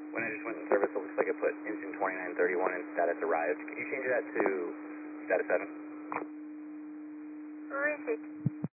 When I just went in service, it looks like I put engine 2931 in status arrived. Can you change that to status 7? Repeat.